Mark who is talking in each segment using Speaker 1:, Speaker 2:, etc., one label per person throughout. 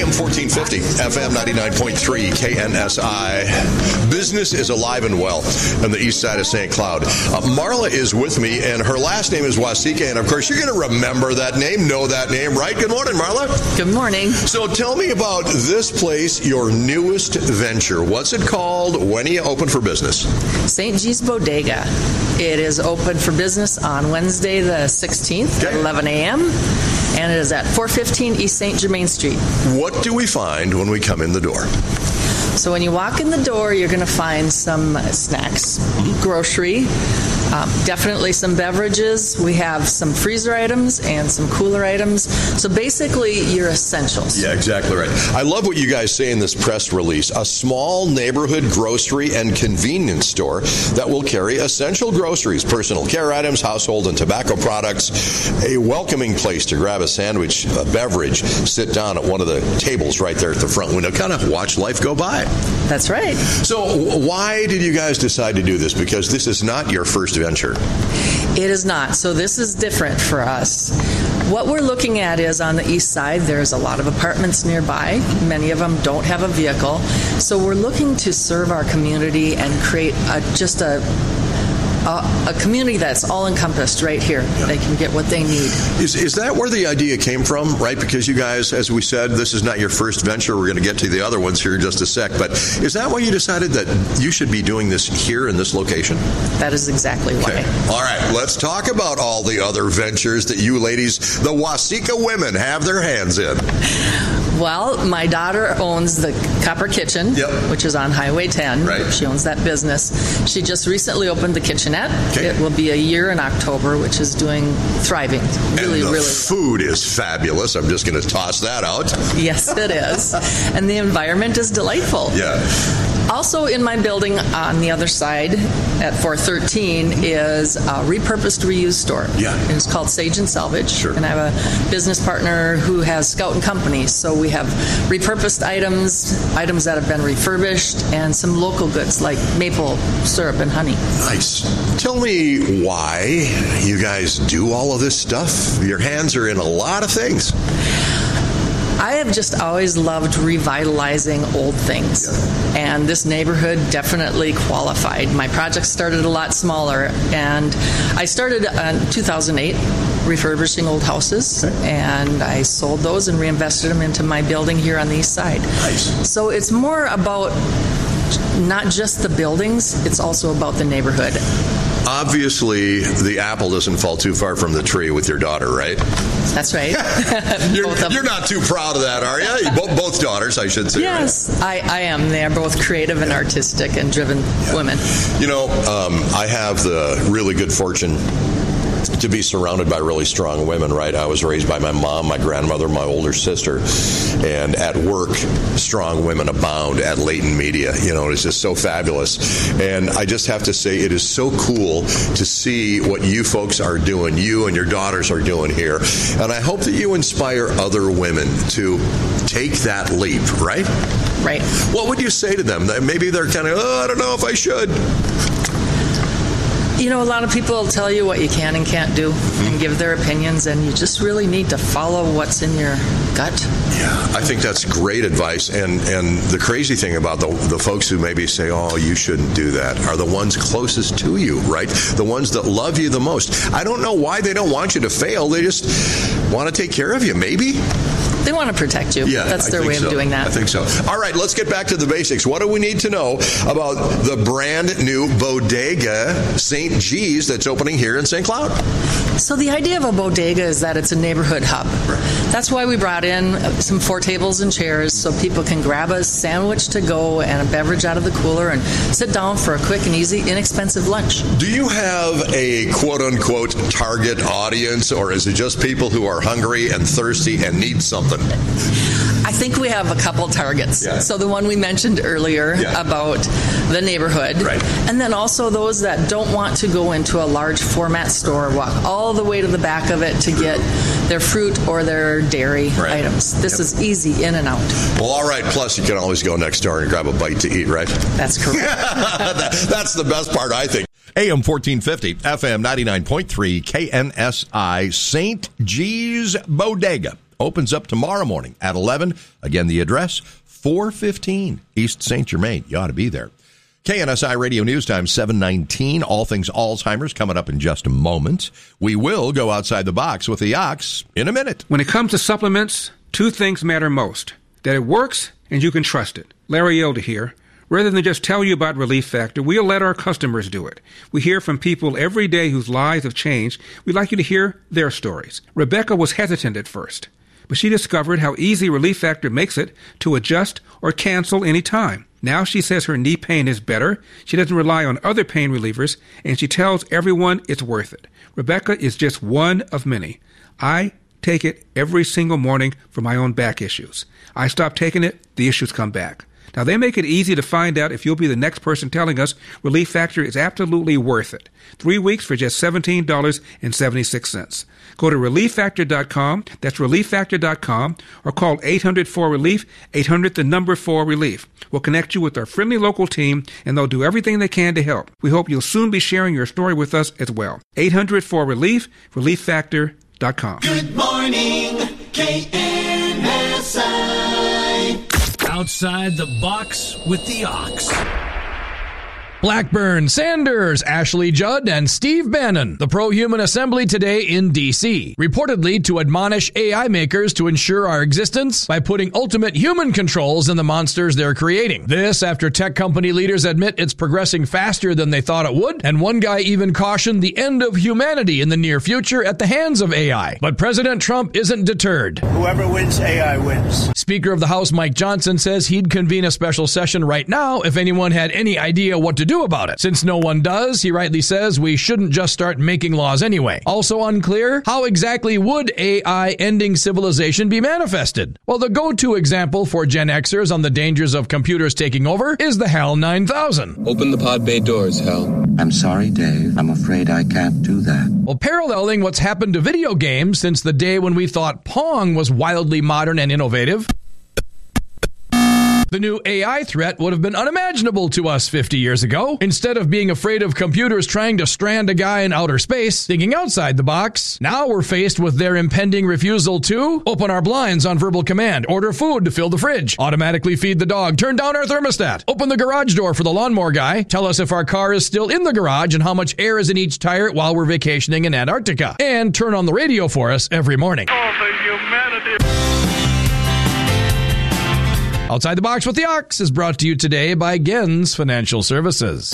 Speaker 1: AM 1450, FM 99.3, KNSI. Business is alive and well on the east side of St. Cloud. Marla is with me, and her last name is Wasika, and of course you're going to remember that name, know that name, right? Good morning, Marla.
Speaker 2: Good morning.
Speaker 1: So tell me about this place, your newest venture. What's it called? When are you open for business?
Speaker 2: St. G's Bodega. It is open for business on Wednesday the 16th at 11 a.m., and it is at 415 East St. Germain Street.
Speaker 1: What do we find when we come in the door?
Speaker 2: So when you walk in the door, you're going to find some snacks, grocery, definitely some beverages. We have some freezer items and some cooler items. So basically, your essentials.
Speaker 1: Yeah, exactly right. I love what you guys say in this press release. A small neighborhood grocery and convenience store that will carry essential groceries, personal care items, household and tobacco products. A welcoming place to grab a sandwich, a beverage, sit down at one of the tables right there at the front window, kind of watch life go by.
Speaker 2: That's right.
Speaker 1: So why did you guys decide to do this? Because this is not your first venture.
Speaker 2: It is not. So this is different for us. What we're looking at is on the east side, there's a lot of apartments nearby. Many of them don't have a vehicle. So we're looking to serve our community and create a community that's all-encompassed right here. Yeah. They can get what they need.
Speaker 1: Is that where the idea came from, right? Because you guys, as we said, this is not your first venture. We're going to get to the other ones here in just a sec. But is that why you decided that you should be doing this here in this location?
Speaker 2: That is exactly why.
Speaker 1: Okay. All right. Let's talk about all the other ventures that you ladies, the Wasika women, have their hands in.
Speaker 2: Well, my daughter owns the Copper Kitchen, which is on Highway 10.
Speaker 1: Right.
Speaker 2: She owns that business. She just recently opened the Kitchenette.
Speaker 1: Okay.
Speaker 2: It will be a year in October, which is thriving. Really,
Speaker 1: and the
Speaker 2: really
Speaker 1: food is fabulous. I'm just going to toss that out.
Speaker 2: Yes, it is. And the environment is delightful.
Speaker 1: Yeah.
Speaker 2: Also in my building on the other side at 413 is a repurposed reuse store.
Speaker 1: Yeah.
Speaker 2: It's called Sage and Salvage.
Speaker 1: Sure.
Speaker 2: And I have a business partner who has Scout and Company. So we have repurposed items that have been refurbished, and some local goods like maple syrup and honey.
Speaker 1: Nice. Tell me why you guys do all of this stuff. Your hands are in a lot of things.
Speaker 2: I have just always loved revitalizing old things, and this neighborhood definitely qualified. My project started a lot smaller, and I started in 2008 refurbishing old houses, and I sold those and reinvested them into my building here on the east side.
Speaker 1: Nice.
Speaker 2: So it's more about not just the buildings, it's also about the neighborhood.
Speaker 1: Obviously, the apple doesn't fall too far from the tree with your daughter, right?
Speaker 2: That's right.
Speaker 1: You're not too proud of that, are you? Both daughters, I should say.
Speaker 2: Yes, right? I am. They are both creative and artistic and driven women.
Speaker 1: You know, I have the really good fortune to be surrounded by really strong women, right? I was raised by my mom, my grandmother, my older sister, and at work, strong women abound at Leighton Media. You know, it's just so fabulous. And I just have to say, it is so cool to see what you folks are doing, you and your daughters are doing here. And I hope that you inspire other women to take that leap, right?
Speaker 2: Right.
Speaker 1: What would you say to them? Maybe they're kind of, I don't know if I should.
Speaker 2: You know, a lot of people will tell you what you can and can't do and give their opinions, and you just really need to follow what's in your gut.
Speaker 1: Yeah, I think that's great advice. And the crazy thing about the folks who maybe say, oh, you shouldn't do that, are the ones closest to you, right? The ones that love you the most. I don't know why they don't want you to fail. They just want to take care of you, maybe.
Speaker 2: They want to protect you.
Speaker 1: Yeah,
Speaker 2: that's their way of doing that.
Speaker 1: I think so. All right, let's get back to the basics. What do we need to know about the brand new Bodega St. G's that's opening here in St. Cloud?
Speaker 2: So the idea of a bodega is that it's a neighborhood hub.
Speaker 1: Right.
Speaker 2: That's why we brought in some 4 tables and chairs so people can grab a sandwich to go and a beverage out of the cooler and sit down for a quick and easy, inexpensive lunch.
Speaker 1: Do you have a quote-unquote target audience, or is it just people who are hungry and thirsty and need something?
Speaker 2: I think we have a couple targets.
Speaker 1: Yeah.
Speaker 2: So the one we mentioned earlier about the neighborhood.
Speaker 1: Right.
Speaker 2: And then also those that don't want to go into a large format store, walk all the way to the back of it to get their fruit or their dairy items. This is easy in and out.
Speaker 1: Well, all right. Plus, you can always go next door and grab a bite to eat, right?
Speaker 2: That's correct.
Speaker 1: That's the best part, I think. AM 1450, FM 99.3, KNSI, St. G's Bodega. opens up tomorrow morning at 11. Again, the address, 415 East St. Germain. You ought to be there. KNSI Radio News Time, 7:19. All things Alzheimer's coming up in just a moment. We will go outside the box with the Ox in a minute.
Speaker 3: When it comes to supplements, two things matter most: that it works and you can trust it. Larry Elder here. Rather than just tell you about Relief Factor, we'll let our customers do it. We hear from people every day whose lives have changed. We'd like you to hear their stories. Rebecca was hesitant at first, but she discovered how easy Relief Factor makes it to adjust or cancel any time. Now she says her knee pain is better, she doesn't rely on other pain relievers, and she tells everyone it's worth it. Rebecca is just one of many. I take it every single morning for my own back issues. I stop taking it, the issues come back. Now, they make it easy to find out if you'll be the next person telling us Relief Factor is absolutely worth it. 3 weeks for just $17.76. Go to ReliefFactor.com, that's ReliefFactor.com, or call 800-4RELIEF, 800-4RELIEF. We'll connect you with our friendly local team, and they'll do everything they can to help. We hope you'll soon be sharing your story with us as well. 800-4RELIEF, ReliefFactor.com.
Speaker 4: Good morning, KNSI.
Speaker 5: Outside the box with the Ox.
Speaker 6: Blackburn, Sanders, Ashley Judd, and Steve Bannon. The Pro-Human Assembly today in D.C., reportedly to admonish AI makers to ensure our existence by putting ultimate human controls in the monsters they're creating. This after tech company leaders admit it's progressing faster than they thought it would, and one guy even cautioned the end of humanity in the near future at the hands of AI. But President Trump isn't deterred.
Speaker 7: Whoever wins, AI wins.
Speaker 6: Speaker of the House Mike Johnson says he'd convene a special session right now if anyone had any idea what to do about it. Since no one does, he rightly says we shouldn't just start making laws anyway. Also unclear, how exactly would AI ending civilization be manifested? Well, the go-to example for Gen Xers on the dangers of computers taking over is the HAL 9000.
Speaker 8: Open the pod bay doors, Hal.
Speaker 9: I'm sorry, Dave. I'm afraid I can't do that.
Speaker 6: Well, paralleling what's happened to video games since the day when we thought Pong was wildly modern and innovative, the new AI threat would have been unimaginable to us 50 years ago. Instead of being afraid of computers trying to strand a guy in outer space, thinking outside the box, now we're faced with their impending refusal to open our blinds on verbal command, order food to fill the fridge, automatically feed the dog, turn down our thermostat, open the garage door for the lawnmower guy, tell us if our car is still in the garage and how much air is in each tire while we're vacationing in Antarctica, and turn on the radio for us every morning.
Speaker 10: Oh, the humanity.
Speaker 6: Outside the Box with the Ox is brought to you today by Gens Financial Services.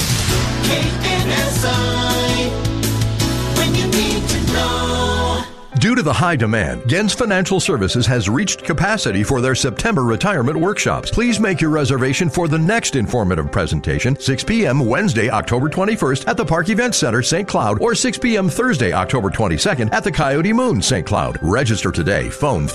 Speaker 4: KNSI, when you need to know.
Speaker 1: Due to the high demand, Gens Financial Services has reached capacity for their September retirement workshops. Please make your reservation for the next informative presentation, 6 p.m. Wednesday, October 21st at the Park Event Center, St. Cloud, or 6 p.m. Thursday, October 22nd at the Coyote Moon, St. Cloud. Register today. Phone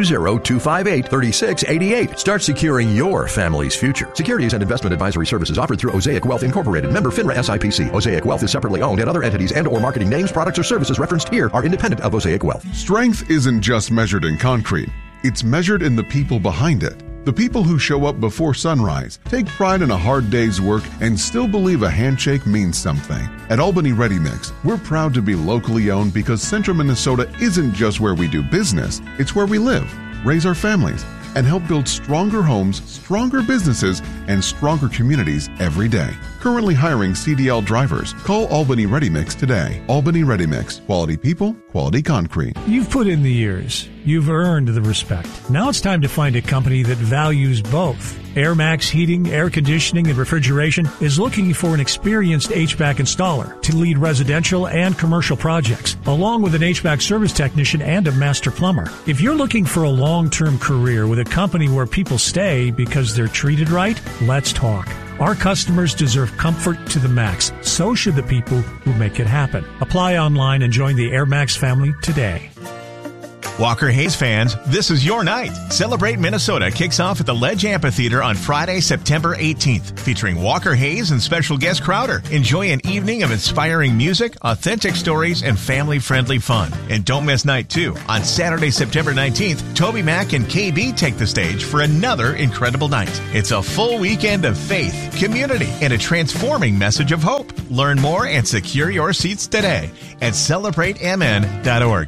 Speaker 1: 320-258-3688. Start securing your family's future. Securities and investment advisory services offered through Osaic Wealth Incorporated. Member FINRA SIPC. Osaic Wealth is separately owned, and other entities and or marketing names, products, or services referenced here are independent of Osaic Wealth.
Speaker 11: Strength isn't just measured in concrete. It's measured in the people behind it. The people who show up before sunrise, take pride in a hard day's work, and still believe a handshake means something. At Albany Ready Mix, we're proud to be locally owned because Central Minnesota isn't just where we do business, it's where we live, raise our families, and help build stronger homes, stronger businesses, and stronger communities every day. Currently hiring CDL drivers. Call Albany Ready Mix today. Albany Ready Mix. Quality people, quality concrete.
Speaker 12: You've put in the years. You've earned the respect. Now it's time to find a company that values both. AirMax Heating, Air Conditioning, and Refrigeration is looking for an experienced HVAC installer to lead residential and commercial projects, along with an HVAC service technician and a master plumber. If you're looking for a long-term career with a company where people stay because they're treated right, let's talk. Our customers deserve comfort to the max. So should the people who make it happen. Apply online and join the AirMax family today.
Speaker 13: Walker Hayes fans, this is your night. Celebrate Minnesota kicks off at the Ledge Amphitheater on Friday, September 18th, featuring Walker Hayes and special guest Crowder. Enjoy an evening of inspiring music, authentic stories, and family-friendly fun. And don't miss night 2. On Saturday, September 19th, Toby Mac and KB take the stage for another incredible night. It's a full weekend of faith, community, and a transforming message of hope. Learn more and secure your seats today at CelebrateMN.org.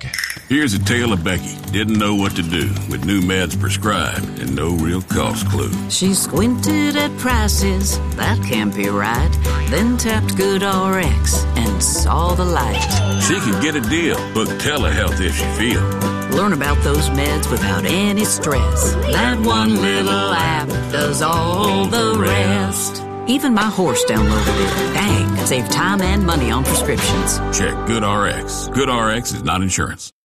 Speaker 8: Here's a tale of Becky. Didn't know what to do with new meds prescribed and no real cost clue.
Speaker 10: She squinted at prices, that can't be right. Then tapped GoodRx and saw the light.
Speaker 8: She could get a deal. Book telehealth if she feel.
Speaker 10: Learn about those meds without any stress. That one little app does all the rest. Even my horse downloaded it. Dang, save time and money on prescriptions.
Speaker 8: Check GoodRx. GoodRx is not insurance.